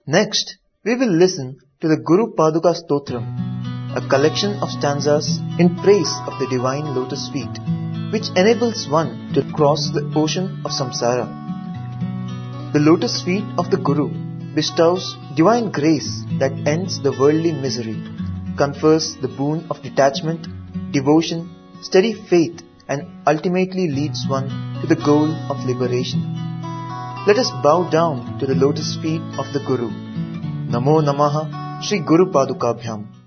Next, we will listen to the Guru Paduka Stotram, a collection of stanzas in praise of the divine lotus feet, which enables one to cross the ocean of samsara. The lotus feet of the Guru bestows divine grace that ends the worldly misery, confers the boon of detachment, devotion, steady faith, and ultimately leads one to the goal of liberation. Let us bow down to the lotus feet of the Guru. Namo Namaha Shri Guru Padukabhyam.